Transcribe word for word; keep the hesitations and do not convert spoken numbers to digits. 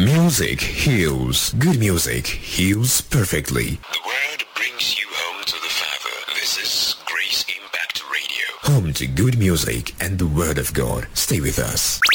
Music heals. Good music heals perfectly. The word brings you home to the Father. This is Grace Impact Radio. Home to good music and the Word of God. Stay with us.